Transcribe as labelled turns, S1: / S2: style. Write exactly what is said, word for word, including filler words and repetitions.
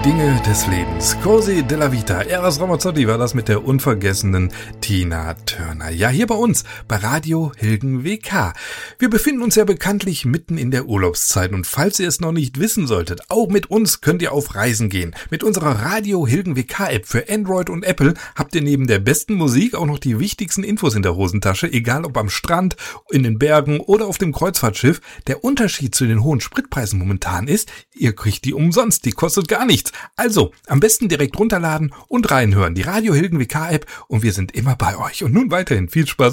S1: Dinge des Lebens. Così della Vita. Eros Ramazzotti war das mit der unvergessenen Tina Turner. Ja, hier bei uns, bei Radio Hilgen W K. Wir befinden uns ja bekanntlich mitten in der Urlaubszeit und falls ihr es noch nicht wissen solltet, auch mit uns könnt ihr auf Reisen gehen. Mit unserer Radio Hilgen W K App für Android und Apple habt ihr neben der besten Musik auch noch die wichtigsten Infos in der Hosentasche, egal ob am Strand, in den Bergen oder auf dem Kreuzfahrtschiff. Der Unterschied zu den hohen Spritpreisen momentan ist, ihr kriegt die umsonst, die kostet gar nichts. Also, am besten direkt runterladen und reinhören. Die Radio Hilgen W K App und wir sind immer bei euch. Und nun weiterhin viel Spaß.